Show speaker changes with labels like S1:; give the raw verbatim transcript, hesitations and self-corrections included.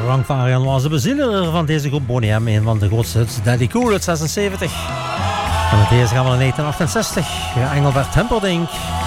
S1: Frank Farian was de bezieler van deze groep Boney M. Een van de grootste hits, Daddy Cool uit zesenzeventig. En met deze gaan we naar negentien achtenzestig. Engelbert Humperdinck.